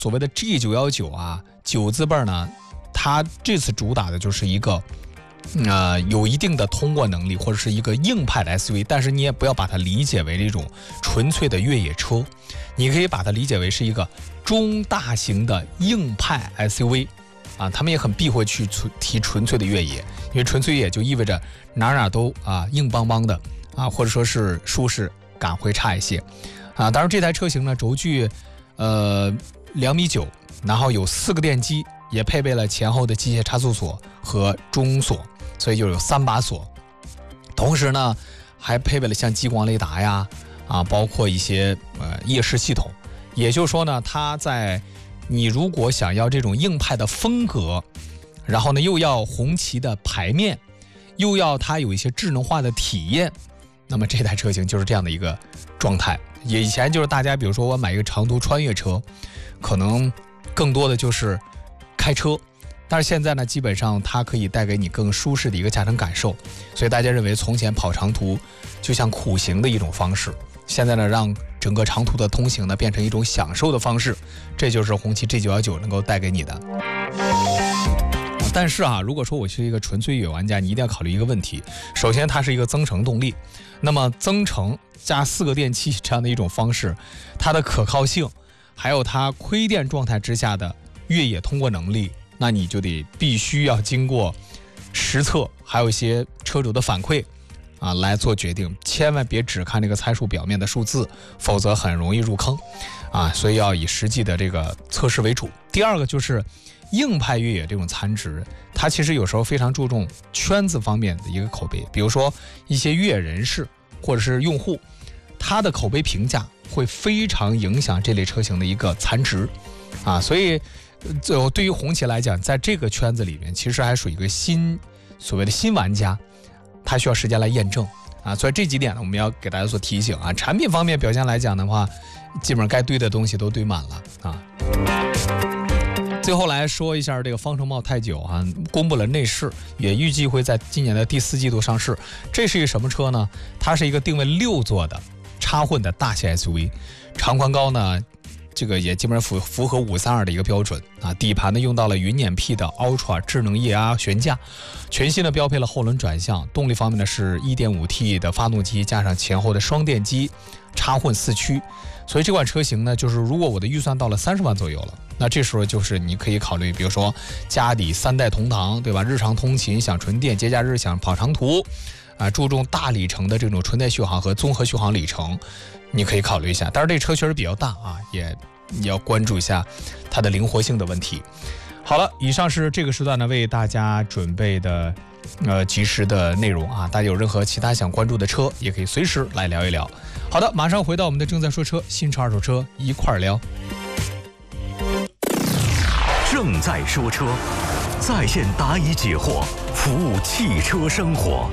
所谓的 G919啊，9字辈呢，它这次主打的就是一个有一定的通过能力或者是一个硬派的 SUV， 但是你也不要把它理解为这种纯粹的越野车，你可以把它理解为是一个中大型的硬派 SUV 啊，他们也很避讳去提纯粹的越野，因为纯粹越野就意味着哪都硬邦邦的啊，或者说是舒适感会差一些啊。当然这台车型呢，轴距2.9米，然后有4个电机，也配备了前后的机械差速锁和中锁，所以就有3把锁。同时呢，还配备了像激光雷达呀，包括一些夜视系统。也就是说呢，它在你如果想要这种硬派的风格，然后呢又要红旗的牌面，又要它有一些智能化的体验，那么这台车型就是这样的一个状态。以前就是大家比如说我买一个长途穿越车，可能更多的就是开车，但是现在呢，基本上它可以带给你更舒适的一个驾乘感受，所以大家认为从前跑长途就像苦行的一种方式，现在呢，让整个长途的通行呢变成一种享受的方式，这就是红旗 G919 能够带给你的。但是如果说我是一个纯粹越野玩家，你一定要考虑一个问题，首先它是一个增程动力，那么增程加4个电器这样的一种方式，它的可靠性还有它亏电状态之下的越野通过能力，那你就必须要经过实测，还有一些车主的反馈来做决定，千万别只看这个参数表面的数字，否则很容易入坑所以要以实际的这个测试为主。第二个就是硬派越野这种残值，它其实有时候非常注重圈子方面的一个口碑，比如说一些越野人士或者是用户，他的口碑评价会非常影响这类车型的一个残值所以对于红旗来讲，在这个圈子里面其实还属于一个所谓的新玩家，他需要时间来验证所以这几点呢，我们要给大家做提醒产品方面表现来讲的话，基本上该堆的东西都堆满了最后来说一下这个方程茂泰9公布了内饰，也预计会在今年的第4季度上市。这是一个什么车呢？它是一个定位6座的插混的大型 SUV， 长宽高呢这个也基本上符合532的一个标准底盘呢用到了云辇 P 的 Ultra 智能液压悬架，全新的标配了后轮转向，动力方面呢是 1.5T 的发动机加上前后的双电机，插混4驱。所以这款车型呢，就是如果我的预算到了30万左右了，那这时候就是你可以考虑，比如说家底3代同堂，对吧？日常通勤想纯电，节假日想跑长途注重大里程的这种纯电续航和综合续航里程，你可以考虑一下。但是这车确实比较大也要关注一下它的灵活性的问题。好了，以上是这个时段呢为大家准备的及时的内容大家有任何其他想关注的车，也可以随时来聊一聊。好的，马上回到我们的正在说车，新车二手车一块聊。 正在说车，在线答疑解惑，服务汽车生活。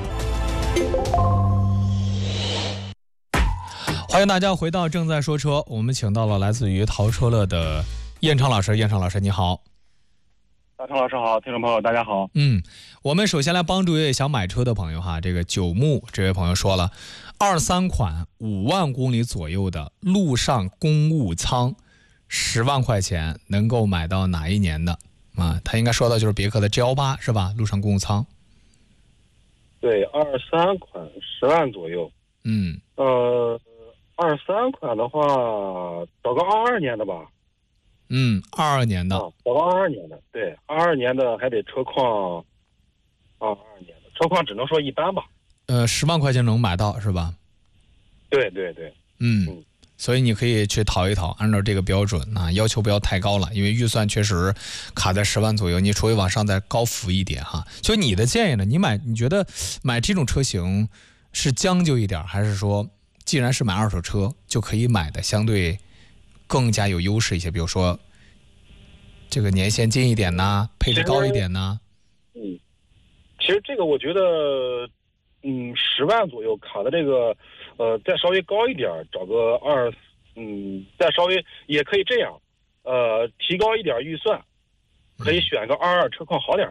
欢迎大家回到正在说车，我们请到了来自于淘车乐的燕昌老师。燕昌老师你好。 大成老师好，听众朋友大家好。 我们首先来帮助一位想买车的朋友这个九牧这位朋友说了，23款5万公里左右的陆上公务舱，10万块钱能够买到哪一年的他应该说到就是别克的 G18 是吧？陆上公务舱。 对，23款10万左右。23款的话，找个22年的吧。 22年的。 找个22年的，对，22年的还得车况，22年的车况只能说一般吧。 10万块钱能买到是吧？ 对对对。 所以你可以去淘一淘，按照这个标准要求不要太高了，因为预算确实卡在10万左右，你除非往上再高浮一点就你的建议呢，你觉得买这种车型是将就一点，还是说既然是买二手车就可以买的相对更加有优势一些，比如说这个年限近一点配置高一点其实这个我觉得10万左右卡的这个再稍微高一点，找个再稍微也可以这样提高一点预算，可以选个22车况好点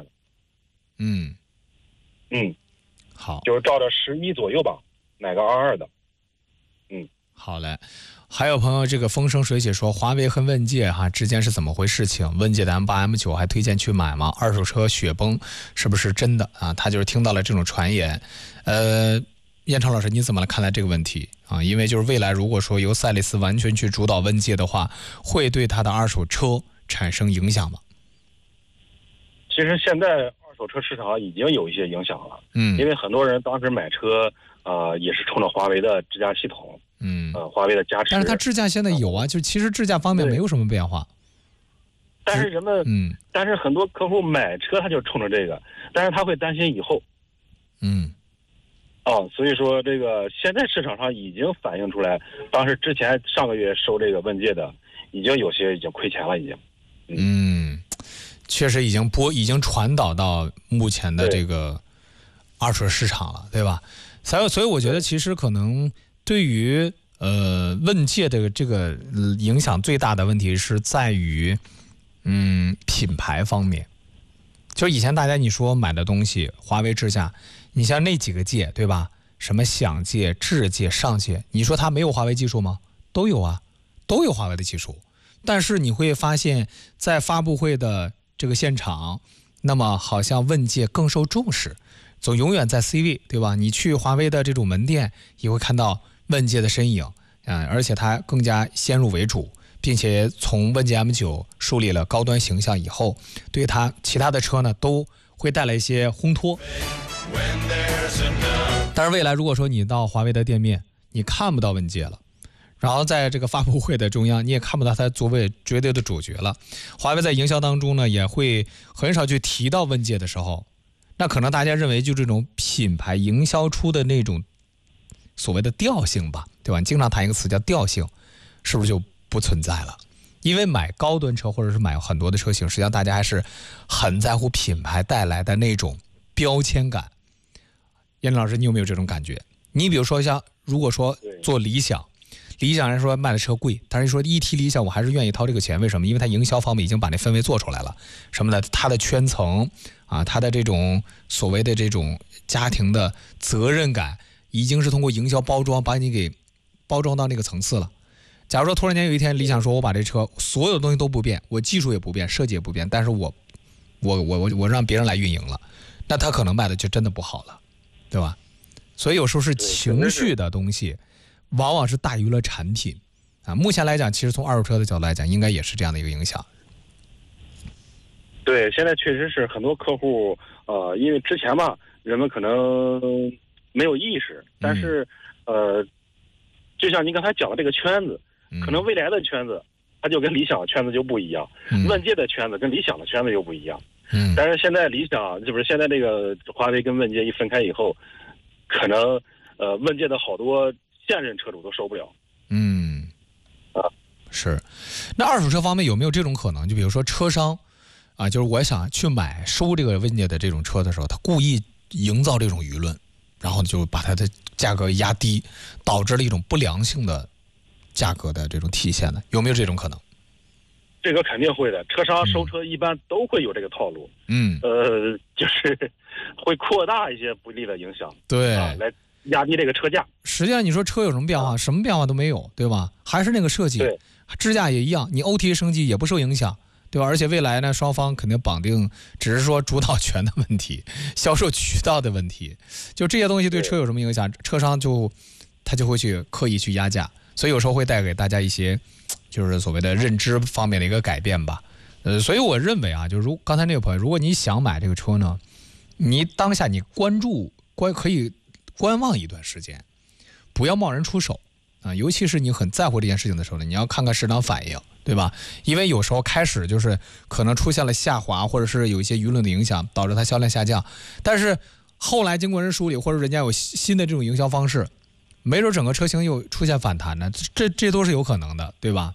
的。好，就是照着11左右吧，买个22的。 好嘞， 还有朋友这个风生水起说，华为和问界之间是怎么回事情？问界的 M8、M9还推荐去买吗？二手车雪崩是不是真的啊？他就是听到了这种传言。燕超老师，你怎么来看待这个问题啊？因为就是未来如果说由赛力斯完全去主导问界的话，会对他的二手车产生影响吗？ 其实现在二手车市场已经有一些影响了，因为很多人当时买车也是冲着华为的智驾系统。华为的加持， 但是它智驾现在有啊，就其实智驾方面没有什么变化。 但是人们，但是很多客户买车他就冲着这个，但是他会担心以后，所以说这个现在市场上已经反映出来，当时之前上个月收这个问界的，有些已经亏钱了，已经。 确实已经传导到目前的这个二手车市场了，对吧？所以我觉得其实可能。对于问界的这个影响最大的问题是在于品牌方面。就以前大家你说买的东西，华为智驾，你像那几个界对吧？什么享界、智界、上界，你说它没有华为技术吗？都有啊，都有华为的技术。但是你会发现在发布会的这个现场，那么好像问界更受重视，总永远在 C 位，对吧？你去华为的这种门店也会看到问界的身影，而且它更加先入为主，并且从问界 M9 树立了高端形象以后，对它其他的车呢都会带来一些烘托。但是未来如果说你到华为的店面，你看不到问界了，然后在这个发布会的中央，你也看不到它作为绝对的主角了。华为在营销当中呢，也会很少去提到问界的时候，那可能大家认为就这种品牌营销出的那种所谓的调性吧，对吧？你经常谈一个词叫调性，是不是就不存在了？因为买高端车或者是买很多的车型，实际上大家还是很在乎品牌带来的那种标签感。燕老师，你有没有这种感觉？你比如说像如果说做理想人说卖的车贵，但是说一提理想我还是愿意掏这个钱，为什么？因为它营销方面已经把那氛围做出来了，什么的，它的圈层它的这种所谓的这种家庭的责任感，已经是通过营销包装把你给包装到那个层次了。假如说突然间有一天理想说我把这车所有的东西都不变，我技术也不变，设计也不变，但是我让别人来运营了，那他可能卖的就真的不好了，对吧？所以有时候是情绪的东西往往是大于了产品目前来讲，其实从二手车的角度来讲，应该也是这样的一个影响。 对，现在确实是很多客户因为之前吧，人们可能没有意识，但是就像您刚才讲的这个圈子，可能未来的圈子它就跟理想的圈子就不一样，问界的圈子跟理想的圈子又不一样。但是现在理想就是现在这个华为跟问界一分开以后，可能问界的好多现任车主都受不了。 是。那二手车方面有没有这种可能？就比如说车商就是我想去收这个问界的这种车的时候，他故意营造这种舆论，然后就把它的价格压低，导致了一种不良性的价格的这种体现呢？有没有这种可能？ 这个肯定会的，车商收车一般都会有这个套路。就是会扩大一些不利的影响， 对， 来压低这个车价。 实际上你说车有什么变化？什么变化都没有，对吧？还是那个设计，支架也一样，你 OTA 升级也不受影响，对吧？而且未来呢，双方肯定绑定，只是说主导权的问题，销售渠道的问题，就这些东西对车有什么影响？车商他就会去刻意去压价，所以有时候会带给大家一些就是所谓的认知方面的一个改变吧。所以我认为就是刚才那个朋友，如果你想买这个车呢，你当下你可以观望一段时间，不要贸然出手尤其是你很在乎这件事情的时候呢，你要看看市场反应，对吧？因为有时候开始就是可能出现了下滑，或者是有一些舆论的影响，导致它销量下降，但是后来经过人梳理，或者人家有新的这种营销方式，没准整个车型又出现反弹呢，这都是有可能的，对吧？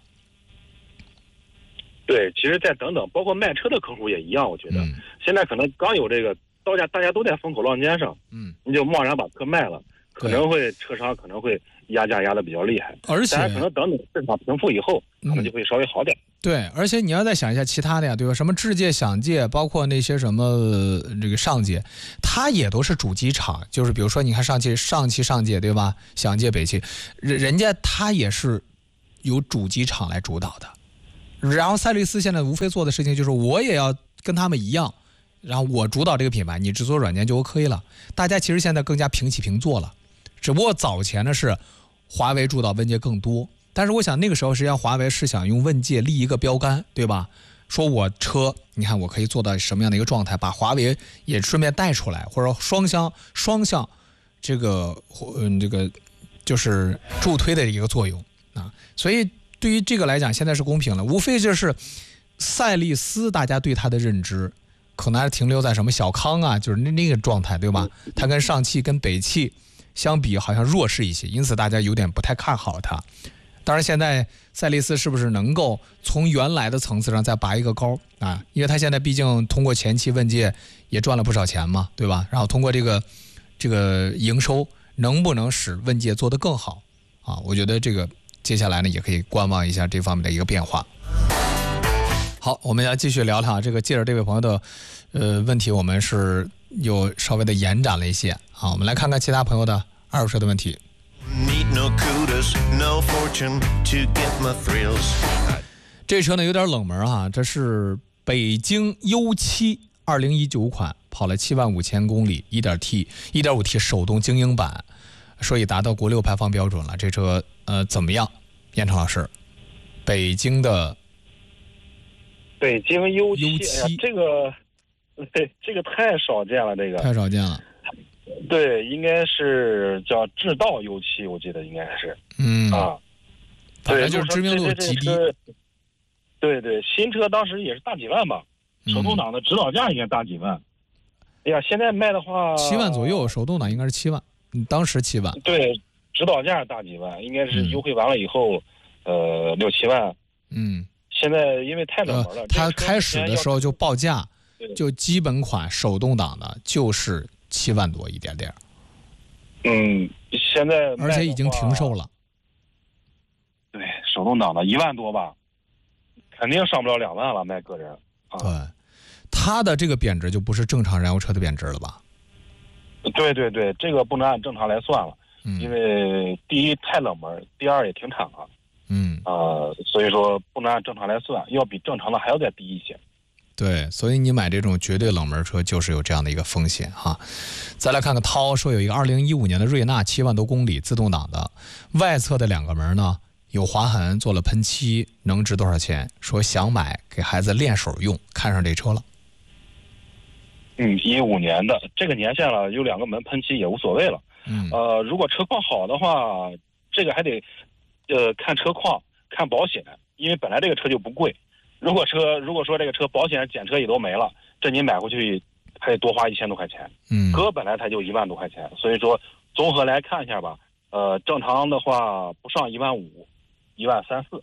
对，其实再等等，包括卖车的客户也一样，我觉得现在可能刚有这个到家，大家都在风口浪尖上，你就贸然把车卖了，可能会车商可能会压价压得比较厉害，而且可能等市场平复以后，可能就会稍微好点。 对，而且你要再想一下其他的呀，对吧？什么智界、享界，包括那些什么这个上界，它也都是主机厂，就是比如说你看上汽上界，对吧？享界、北汽，人家它也是由主机厂来主导的。然后赛力斯现在无非做的事情就是我也要跟他们一样，然后我主导这个品牌，你制作软件就 OK 了。大家其实现在更加平起平坐了，只不过早前呢是华为主导，问界更多。但是我想那个时候实际上华为是想用问界立一个标杆，对吧？说我车，你看我可以做到什么样的一个状态，把华为也顺便带出来，或者双向这个就是助推的一个作用啊。所以对于这个来讲，现在是公平了，无非就是赛力斯大家对它的认知可能还是停留在什么小康啊，就是那个状态，对吧？它跟上汽跟北汽相比好像弱势一些，因此大家有点不太看好它。当然现在赛力斯是不是能够从原来的层次上再拔一个高啊？因为他现在毕竟通过前期问界也赚了不少钱嘛，对吧？然后通过这个营收能不能使问界做得更好啊？我觉得这个接下来呢也可以观望一下这方面的一个变化。好，我们要继续聊聊这个，借着这位朋友的问题，我们是又稍微的延展了一些啊。我们来看看其他朋友的二手车的问题。这车呢有点冷门啊，这是北京 U7 2019款，跑了75000公里， 1.5T 手动精英版，所以达到国6排放标准了。这车怎么样？燕城老师，北京 U7，哎呀，这个太少见了， 太少见了。 对，应该是叫智道 U7， 我记得应该是。 反正就是知名度极低。 对，新车当时也是大几万吧，手动挡的指导价应该大几万。哎呀，现在卖的话 7万左右，手动挡应该是7万，当时7万。 对，指导价大几万，应该是优惠完了以后，6、7万。现在因为太冷门了， 它开始的时候就报价，就基本款手动挡的就是7万多一点点。 现在而且已经停售了。 对，手动挡的1万多吧，肯定上不了2万了，卖个人。 对，它的这个贬值就不是正常燃油车的贬值了吧？ 对，这个不能按正常来算了，因为第一太冷门，第二也停产了。所以说不能按正常来算，要比正常的还要再低一些。 对，所以你买这种绝对冷门车就是有这样的一个风险哈。再来看看涛说有一个2015年的瑞纳7万多公里自动挡的，外侧的2个门呢有划痕，做了喷漆，能值多少钱？说想买给孩子练手用，看上这车了。 15年的这个年限了，有2个门喷漆也无所谓了。如果车况好的话，这个还得看车况看保险，因为本来这个车就不贵。如果说这个车保险检车也都没了，这你买回去还得多花1000多块钱。哥本来它就1万多块钱，所以说综合来看一下吧，正常的话不上1万5，1万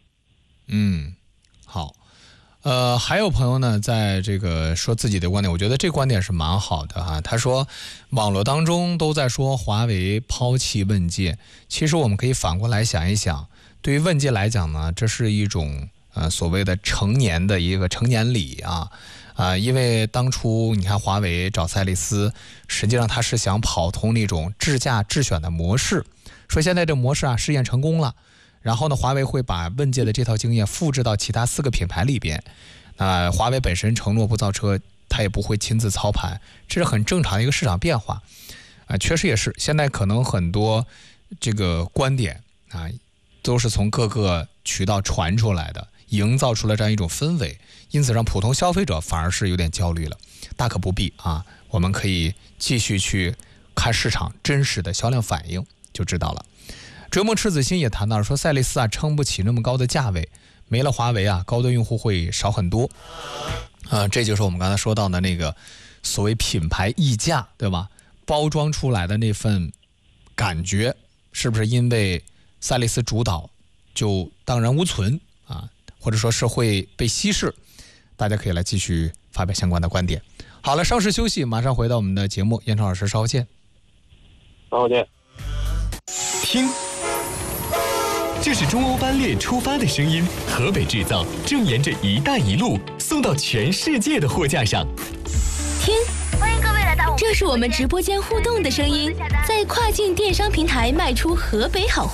3、4。 好。还有朋友呢，在这个说自己的观点，我觉得这观点是蛮好的哈。他说，网络当中都在说华为抛弃问界，其实我们可以反过来想一想，对于问界来讲呢，这是一种所谓的成年的一个成年礼啊，因为当初你看华为找赛力斯，实际上他是想跑通那种智驾智选的模式，说现在这模式试验成功了。然后呢，华为会把问界的这套经验复制到其他4个品牌里边。华为本身承诺不造车，它也不会亲自操盘，这是很正常的一个市场变化。确实也是，现在可能很多这个观点都是从各个渠道传出来的，营造出了这样一种氛围，因此让普通消费者反而是有点焦虑了。大可不必啊，我们可以继续去看市场真实的销量反应就知道了。追梦赤子心也谈到了说，赛力斯撑不起那么高的价位，没了华为高端用户会少很多。这就是我们刚才说到的那个所谓品牌溢价，对吧？包装出来的那份感觉，是不是因为赛力斯主导就荡然无存或者说是会被稀释？大家可以来继续发表相关的观点。好了，稍事休息，马上回到我们的节目。燕超老师，稍后见。 稍后见。 听。这是中欧班列出发的声音，河北制造正沿着“一带一路”送到全世界的货架上。 听，欢迎各位来到，这是我们直播间互动的声音，在跨境电商平台卖出河北好货，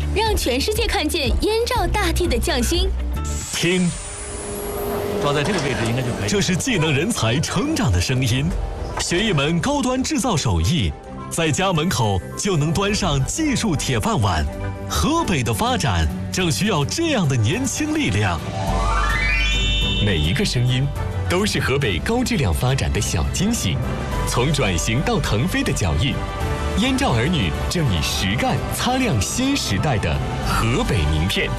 让全世界看见燕赵大地的匠心。 听， 抓在这个位置应该就可以。 这是技能人才成长的声音。学一门高端制造手艺，在家门口就能端上技术铁饭碗。河北的发展正需要这样的年轻力量。每一个声音都是河北高质量发展的小惊喜，从转型到腾飞的脚印，燕赵儿女正以实干擦亮新时代的河北名片。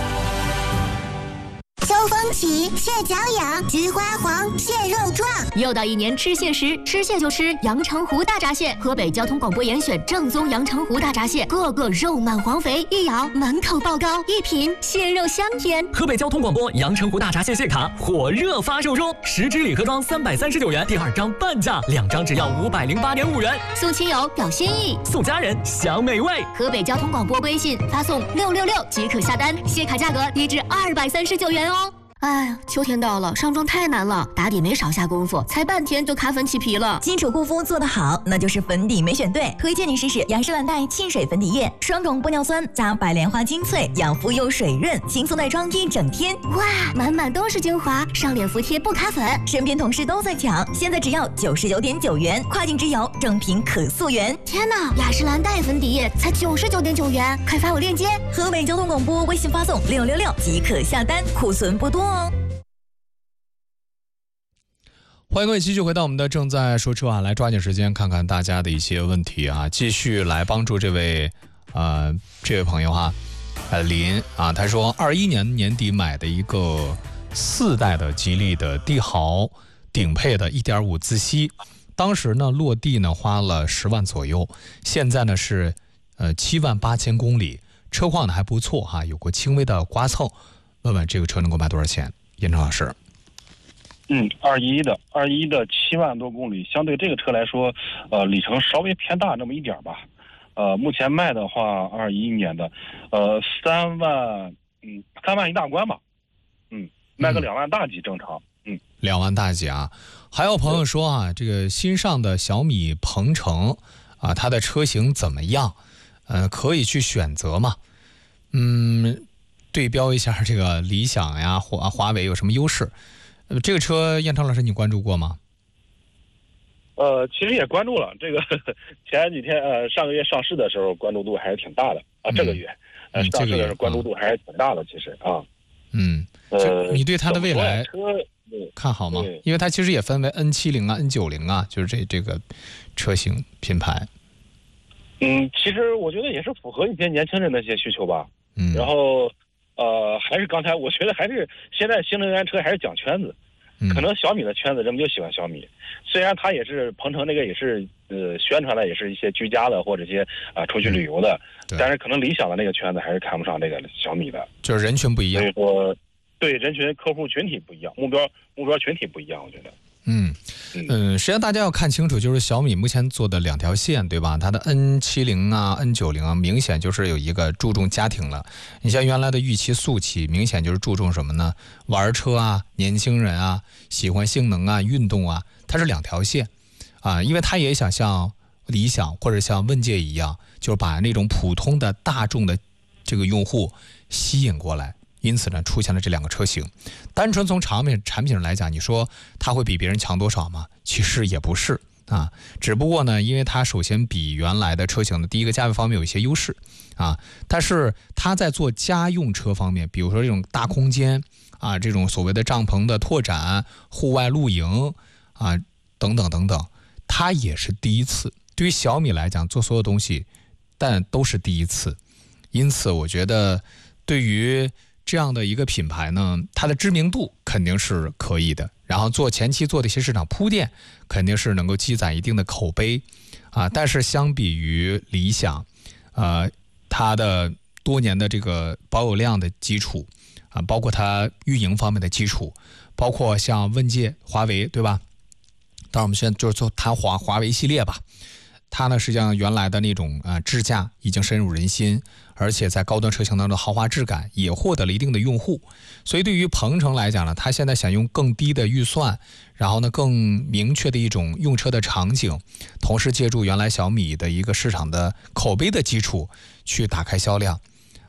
秋风起，蟹脚痒，菊花黄，蟹肉壮。 又到一年吃蟹时，吃蟹就吃阳澄湖大闸蟹。河北交通广播严选正宗阳澄湖大闸蟹，个个肉满黄肥，一咬满口爆膏，一品蟹肉香甜。 河北交通广播阳澄湖大闸蟹蟹卡火热发售中，10支礼盒装339元，第2张半价，2张只要508.5元。 送亲友表心意， 送家人享美味。 河北交通广播微信发送666即可下单，蟹卡价格低至239元哦。哎呀，秋天到了，上妆太难了，打底没少下功夫，才半天就卡粉起皮了。 基础护肤做得好，那就是粉底没选对。推荐你试试雅诗兰黛沁水粉底液，双种玻尿酸加白莲花精粹，养肤又水润，轻松带妆一整天。 哇，满满都是精华，上脸服帖不卡粉。 身边同事都在抢，现在只要99.9元，跨境直邮，正品可溯源。 天哪，雅诗兰黛粉底液才99.9元，快发我链接。 河北交通广播微信发送666即可下单，库存不多。 欢迎各位继续回到我们的正在说车啊，来抓紧时间看看大家的一些问题啊，继续来帮助这位朋友哈，林啊，他说21年年底买的一个4代的吉利的帝豪顶配的 1.5 自吸，当时呢落地呢花了10万左右，现在呢是7万8千公里，车况呢还不错哈，有过轻微的刮蹭。问问这个车能够卖多少钱？严成老师。 21的7万多公里，相对这个车来说，里程稍微偏大那么一点吧。目前卖的话，21年的，3万一大关吧。卖个2万大几正常。 2万大几啊？还有朋友说啊，这个新上的小米鹏程啊，它的车型怎么样？可以去选择吗？对标一下这个理想呀、华为有什么优势？这个车燕超老师你关注过吗？ 其实也关注了，这个前几天上个月上市的时候关注度还是挺大的啊，这个月上市的时候关注度还是挺大的，其实啊。 你对它的未来看好吗？因为它其实也分为 N70 啊、N90 啊，就是这个车型品牌。 其实我觉得也是符合一些年轻人的一些需求吧。然后还是刚才我觉得还是现在新能源车还是讲圈子，可能小米的圈子人们就喜欢小米，虽然它也是鹏程那个也是宣传的也是一些居家的或者一些出去旅游的，但是可能理想的那个圈子还是看不上这个小米的， 就是人群不一样。 所以说，对人群客户群体不一样，目标群体不一样，我觉得。 实际上大家要看清楚，就是小米目前做的2条线，对吧？它的 N70 啊、N90 啊，明显就是有一个注重家庭了。你像原来的玉骑、速骑，明显就是注重什么呢？玩车啊、年轻人啊、喜欢性能啊、运动啊，它是2条线啊，因为它也想像理想或者像问界一样，就是把那种普通的大众的这个用户吸引过来。因此呢，出现了这2个车型。单纯从产品上来讲，你说它会比别人强多少吗？其实也不是啊，只不过呢，因为它首先比原来的车型的第一个价位方面有一些优势啊，但是它在做家用车方面，比如说这种大空间啊，这种所谓的帐篷的拓展、户外露营啊等等等等，它也是第一次。对于小米来讲，做所有东西，但都是第一次。因此，我觉得对于这样的一个品牌呢，它的知名度肯定是可以的，然后前期做的一些市场铺垫，肯定是能够积攒一定的口碑啊。但是相比于理想，它的多年的这个保有量的基础啊，包括它运营方面的基础，包括像问界、华为，对吧？当然我们现在就是谈华为系列吧。它呢，实际上原来的那种智驾已经深入人心，而且在高端车型当中的豪华质感也获得了一定的用户。所以对于鹏程来讲呢，它现在想用更低的预算，然后呢更明确的一种用车的场景，同时借助原来小米的一个市场的口碑的基础去打开销量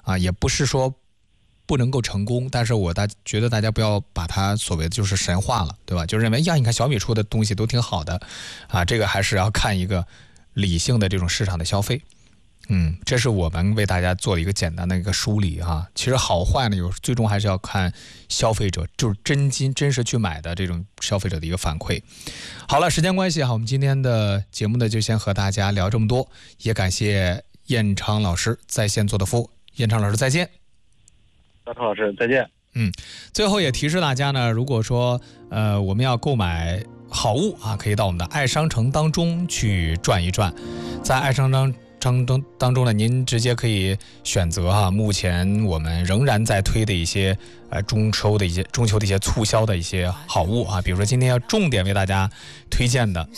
啊，也不是说不能够成功，但是觉得大家不要把它所谓的就是神化了，对吧？就认为呀，你看小米出的东西都挺好的啊，这个还是要看一个理性的这种市场的消费。这是我们为大家做了一个简单的一个梳理哈。其实好坏呢，最终还是要看消费者，就是真实去买的这种消费者的一个反馈。好了，时间关系哈，我们今天的节目呢就先和大家聊这么多，也感谢彦昌老师在线做的服务。彦昌老师再见。 大涛老师再见。 最后也提示大家呢，如果说我们要购买好物啊，可以到我们的爱商城当中去转一转，在爱商城当中呢，您直接可以选择哈，目前我们仍然在推的一些中秋的一些促销的一些好物啊，比如说今天要重点为大家推荐的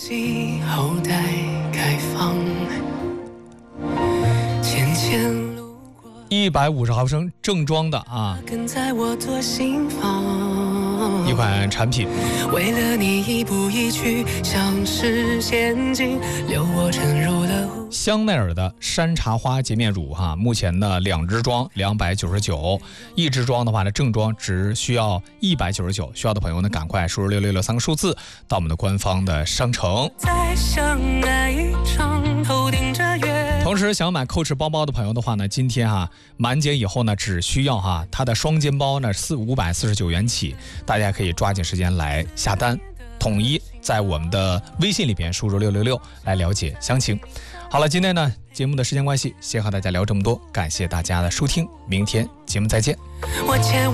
150毫升正装的啊一款产品，为了你一步一趋向实现进，留我沉入了香奈儿的山茶花洁面乳哈，目前呢2支装299，一支装的话呢正装只需要199，需要的朋友呢赶快输入6663个数字到我们的官方的商城。同时想买Coach包包的朋友的话呢，今天满减以后呢只需要它的双肩包呢549元起，大家可以抓紧时间来下单，统一在我们的微信里边输入666来了解详情。好了，今天呢节目的时间关系，先和大家聊这么多，感谢大家的收听，明天节目再见。